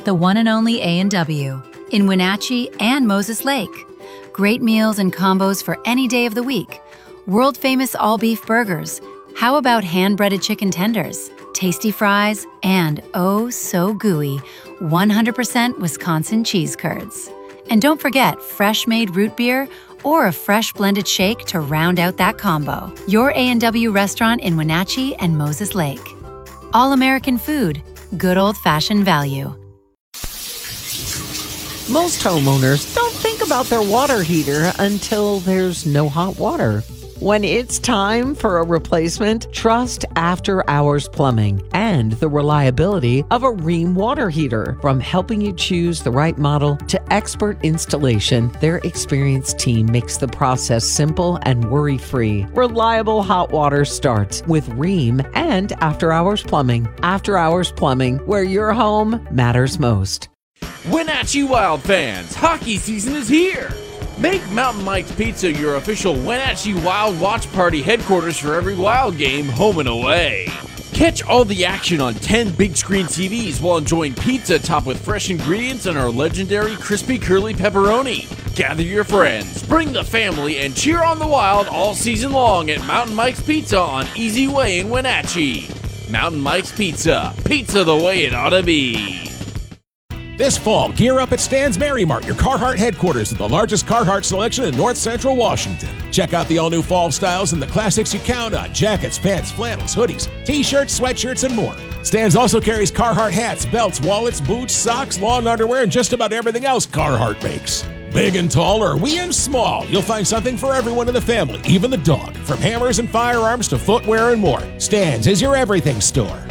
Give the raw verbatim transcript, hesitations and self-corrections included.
the one and only A and W, in Wenatchee and Moses Lake. Great meals and combos for any day of the week. World-famous all-beef burgers. How about hand-breaded chicken tenders, tasty fries, and oh so gooey, one hundred percent Wisconsin cheese curds. And don't forget fresh-made root beer or a fresh blended shake to round out that combo. Your A and W restaurant in Wenatchee and Moses Lake. All-American food, good old-fashioned value. Most homeowners don't think about their water heater until there's no hot water. When it's time for a replacement, trust After Hours Plumbing and the reliability of a Rheem water heater. From helping you choose the right model to expert installation, their experienced team makes the process simple and worry-free. Reliable hot water starts with Rheem and After Hours Plumbing. After Hours Plumbing, where your home matters most. Wenatchee Wild fans, hockey season is here! Make Mountain Mike's Pizza your official Wenatchee Wild watch party headquarters for every Wild game, home and away. Catch all the action on ten big screen T Vs while enjoying pizza topped with fresh ingredients and our legendary crispy curly pepperoni. Gather your friends, bring the family, and cheer on the Wild all season long at Mountain Mike's Pizza on Easy Way in Wenatchee. Mountain Mike's Pizza, pizza the way it ought to be. This fall, gear up at Stan's Mary Mart, your Carhartt headquarters with the largest Carhartt selection in North Central Washington. Check out the all-new fall styles and the classics you count on: jackets, pants, flannels, hoodies, t-shirts, sweatshirts, and more. Stan's also carries Carhartt hats, belts, wallets, boots, socks, long underwear, and just about everything else Carhartt makes. Big and tall, or wee and small, you'll find something for everyone in the family, even the dog. From hammers and firearms to footwear and more, Stan's is your everything store.